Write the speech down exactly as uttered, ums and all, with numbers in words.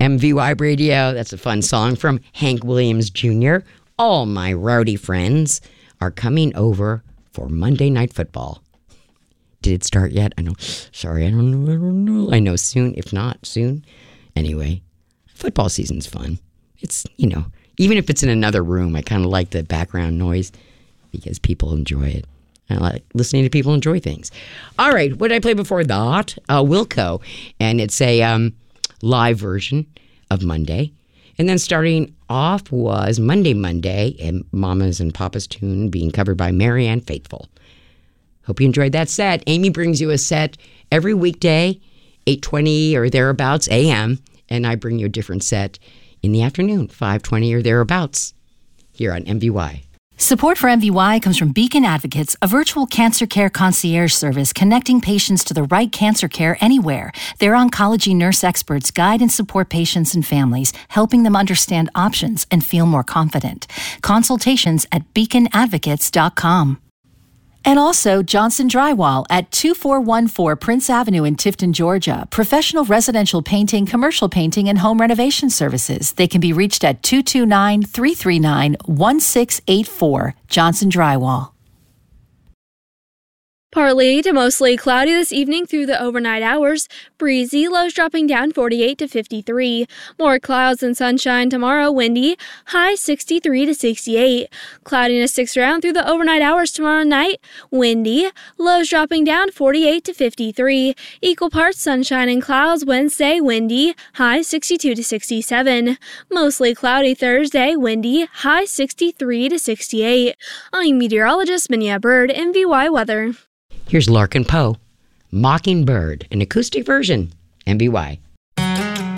M V Y Radio. That's a fun song from Hank Williams Junior All my rowdy friends are coming over for Monday Night Football. Did it start yet? I know. Sorry, I don't know. I don't know. I know soon. If not, soon. Anyway, football season's fun. It's, you know, even if it's in another room, I kind of like the background noise because people enjoy it. I like listening to people enjoy things. All right, what did I play before that? Uh, Wilco, and it's a um, live version of Monday. And then starting off was Monday, Monday, and Mama's and Papa's Tune being covered by Marianne Faithfull. Hope you enjoyed that set. Amy brings you a set every weekday, eight twenty or thereabouts a m, and I bring you a different set in the afternoon, five twenty or thereabouts, here on M V Y. Support for M V Y comes from Beacon Advocates, a virtual cancer care concierge service connecting patients to the right cancer care anywhere. Their oncology nurse experts guide and support patients and families, helping them understand options and feel more confident. Consultations at beacon advocates dot com. And also Johnson Drywall at two four one four Prince Avenue in Tifton, Georgia. Professional residential painting, commercial painting, and home renovation services. They can be reached at two two nine, three three nine, one six eight four. Johnson Drywall. Partly to mostly cloudy this evening through the overnight hours. Breezy, lows dropping down forty-eight to fifty-three. More clouds and sunshine tomorrow, windy, high sixty-three to sixty-eight. Cloudiness sticks around through the overnight hours tomorrow night, windy, lows dropping down forty-eight to fifty-three. Equal parts sunshine and clouds Wednesday, windy, high sixty-two to sixty-seven. Mostly cloudy Thursday, windy, high sixty-three to sixty-eight. I'm meteorologist Minya Bird, M V Y Weather. Here's Larkin Poe, Mockingbird, an acoustic version, M V Y.